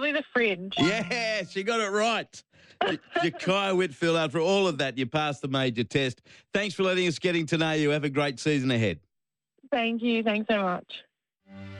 probably the fridge. Yes, you got it right. Ja'Kiah Whitfield, after all of that, you passed the major test. Thanks for letting us getting to know you. Have a great season ahead. Thank you. Thanks so much.